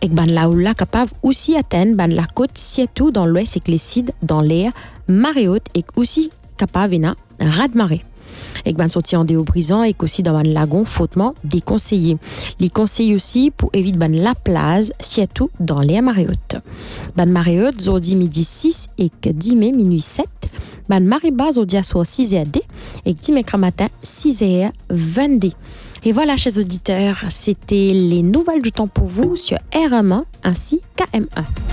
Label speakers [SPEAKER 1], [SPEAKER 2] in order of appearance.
[SPEAKER 1] Et ban la houla capable aussi atteindre ban la côte surtout dans l'ouest et les sides dans l'air marée haute et aussi capable na raz de marée. Et ban sorti en déo brisant et aussi dans ban lagon fautement déconseillé. Les conseils aussi pour éviter ban la plage surtout dans l'air marée haute. Ban marée haute zodi midi 6 et 10 mai minuit 7. Ban marée basse au dia soir 6h et 10 mai matin 6h22. Et voilà, chers auditeurs, c'était les nouvelles du temps pour vous sur RM1 ainsi qu'AM1.